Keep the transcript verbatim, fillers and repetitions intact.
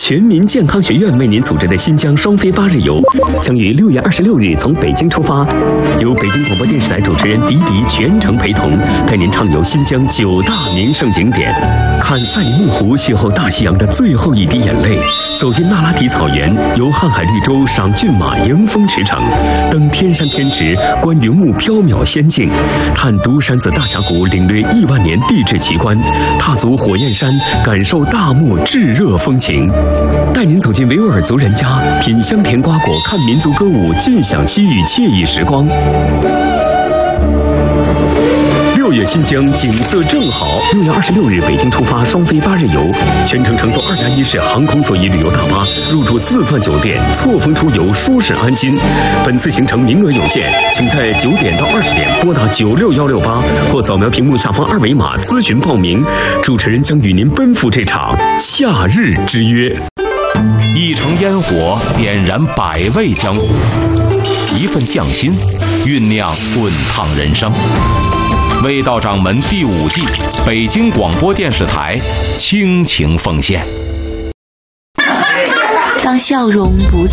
全民健康学院为您组织的新疆双飞八日游，将于六月二十六日从北京出发，由北京广播电视台主持人迪迪全程陪同，带您畅游新疆九大名胜景点，看赛里木湖邂逅大西洋的最后一滴眼泪，走进那拉提草原，游瀚海绿洲，赏骏马，迎风驰骋，登天山天池，观云雾缥缈仙境，探独山子大峡谷，领略亿万年地质奇观，踏足火焰山，感受大漠炙热风情，带您走进维吾尔族人家，品香甜瓜果，看民族歌舞，尽享西域惬意时光。六月新疆景色正好，六月二十六日北京出发双飞八日游，全程乘坐二加一式航空座椅旅游大巴，入住四钻酒店，错峰出游，舒适安心。本次行程名额有限，请在九点到二十点拨打九六幺六八或扫描屏幕下方二维码咨询报名。主持人将与您奔赴这场夏日之约。 一城烟火点燃百味江湖，一份匠心酝酿滚烫人生。味道掌门第五季，北京广播电视台倾情奉献。 当笑容不